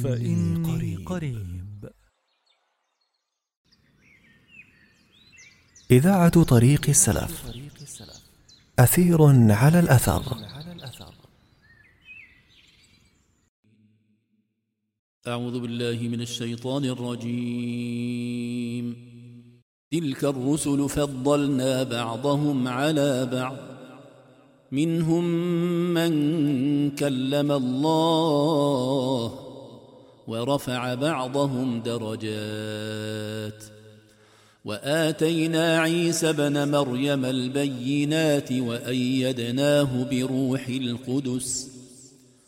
فإني قريب. إذاعة طريق السلف، أثير على الأثر. أعوذ بالله من الشيطان الرجيم. تلك الرسل فضلنا بعضهم على بعض، منهم من كلم الله ورفع بعضهم درجات، وآتينا عيسى ابن مريم البينات وأيدناه بروح القدس